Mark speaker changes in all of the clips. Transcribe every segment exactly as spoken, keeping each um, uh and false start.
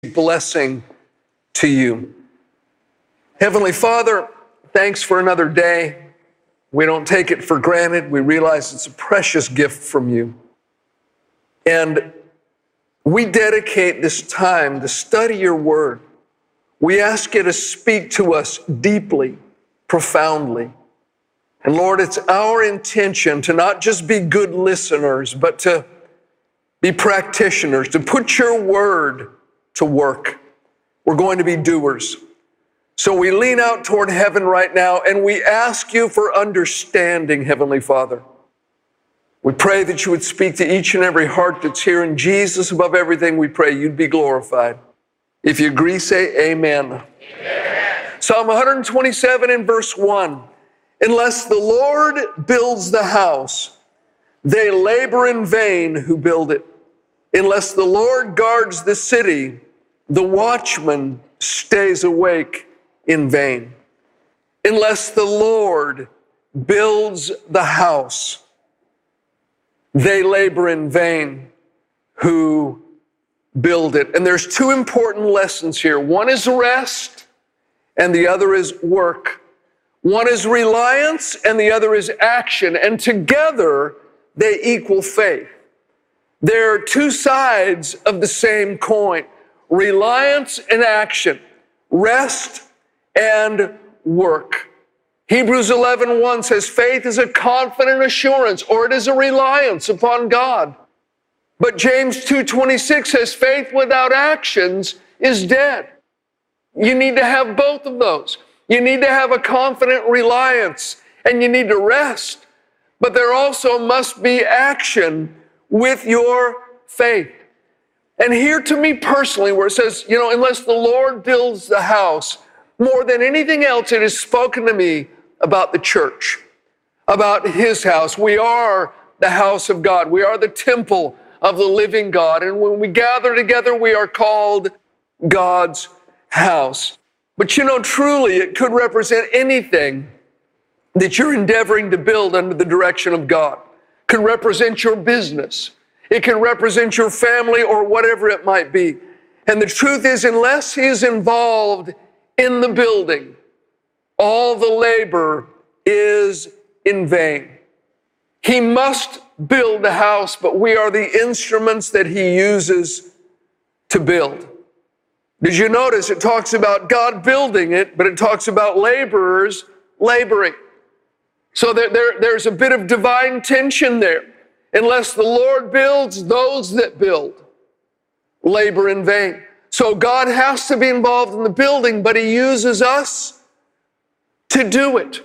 Speaker 1: blessing to you. Heavenly Father, thanks for another day. We don't take it for granted. We realize it's a precious gift from you. And we dedicate this time to study your word. We ask you to speak to us deeply, profoundly. And Lord, it's our intention to not just be good listeners, but to be practitioners, to put your word to work. We're going to be doers. So we lean out toward heaven right now and we ask you for understanding, Heavenly Father. We pray that you would speak to each and every heart that's here. In Jesus, above everything, we pray you'd be glorified. If you agree, say amen. Amen. Psalm one twenty-seven and verse one. Unless the Lord builds the house, they labor in vain who build it. Unless the Lord guards the city, the watchman stays awake in vain. Unless the Lord builds the house, they labor in vain who build it. And there's two important lessons here. One is rest, and the other is work. One is reliance, and the other is action. And together, they equal faith. They're two sides of the same coin. Reliance and action. Rest and work. Hebrews eleven one says, faith is a confident assurance, or it is a reliance upon God. But James two twenty-six says, faith without actions is dead. You need to have both of those. You need to have a confident reliance, and you need to rest. But there also must be action with your faith. And here to me personally, where it says, you know, unless the Lord builds the house, more than anything else, it has spoken to me about the church, about his house. We are the house of God. We are the temple of the living God. And when we gather together, we are called God's house. But you know, truly, it could represent anything that you're endeavoring to build under the direction of God. It could represent your business. It can represent your family or whatever it might be. And the truth is, unless he is involved in the building, all the labor is in vain. He must build the house, but we are the instruments that he uses to build. Did you notice it talks about God building it, but it talks about laborers laboring. So there, there, there's a bit of divine tension there. Unless the Lord builds, those that build labor in vain. So God has to be involved in the building, but he uses us to do it.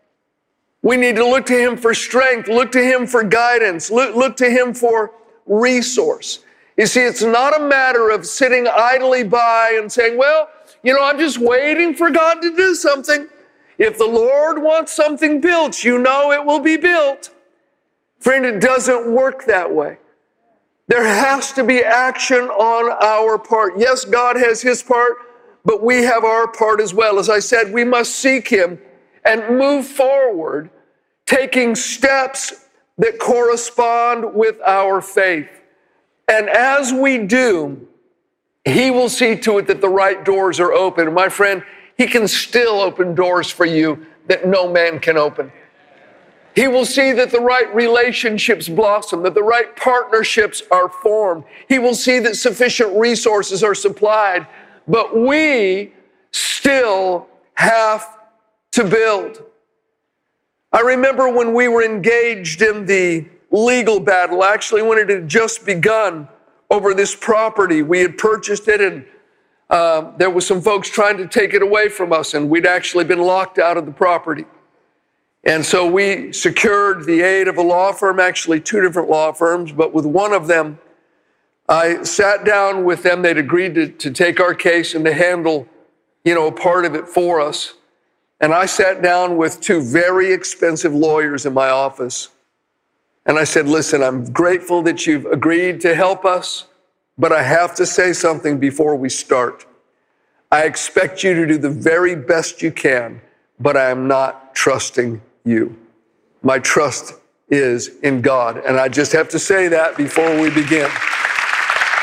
Speaker 1: We need to look to him for strength, look to him for guidance, look, look to him for resource. You see, it's not a matter of sitting idly by and saying, well, you know, I'm just waiting for God to do something. If the Lord wants something built, you know it will be built. Friend, it doesn't work that way. There has to be action on our part. Yes, God has his part, but we have our part as well. As I said, we must seek him and move forward, taking steps that correspond with our faith. And as we do, he will see to it that the right doors are open. And my friend, he can still open doors for you that no man can open. He will see that the right relationships blossom, that the right partnerships are formed. He will see that sufficient resources are supplied. But we still have to build. I remember when we were engaged in the legal battle, actually when it had just begun over this property. We had purchased it, and uh, there was some folks trying to take it away from us, and we'd actually been locked out of the property. And so we secured the aid of a law firm, actually two different law firms, but with one of them, I sat down with them. They'd agreed to, to take our case and to handle, you know, a part of it for us. And I sat down with two very expensive lawyers in my office. And I said, listen, I'm grateful that you've agreed to help us, but I have to say something before we start. I expect you to do the very best you can, but I am not trusting you. My trust is in God. And I just have to say that before we begin.